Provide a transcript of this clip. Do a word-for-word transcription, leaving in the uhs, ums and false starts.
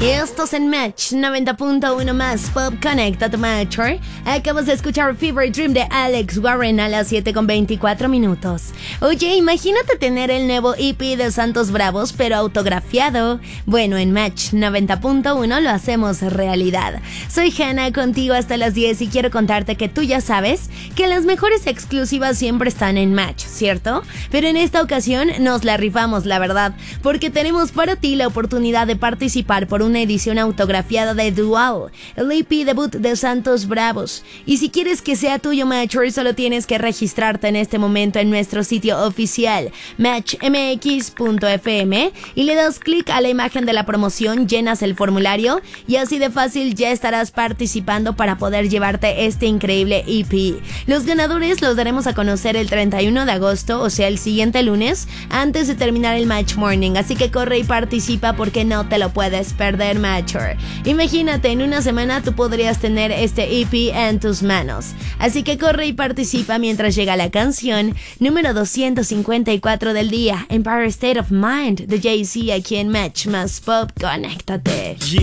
Y estos en Match noventa punto uno más Pop Connected Matcher. Acabas de escuchar Fever Dream de Alex Warren a las siete con veinticuatro minutos. Oye, imagínate tener el nuevo E P de Santos Bravos, pero autografiado. Bueno, en Match noventa punto uno lo hacemos realidad. Soy Hannah, contigo hasta las diez y quiero contarte que tú ya sabes que las mejores exclusivas siempre están en Match, ¿cierto? Pero en esta ocasión nos la rifamos, la verdad, porque tenemos para ti la oportunidad de participar por una edición autografiada de Dual, el E P debut de Santos Bravos. Y si quieres que sea tuyo, Matcher, solo tienes que registrarte en este momento en nuestro sitio oficial match m x punto f m y le das clic a la imagen de la promoción, llenas el formulario y así de fácil ya estarás participando para poder llevarte este increíble E P. Los ganadores los daremos a conocer el treinta y uno de agosto, o sea el siguiente lunes, antes de terminar el Match Morning, así que corre y participa porque no te lo puedes perder. Matcher. Imagínate, en una semana tú podrías tener este E P en tus manos. Así que corre y participa mientras llega la canción número doscientos cincuenta y cuatro del día, Empire State of Mind de Jay-Z, aquí en Match más Pop. Conéctate. Yeah.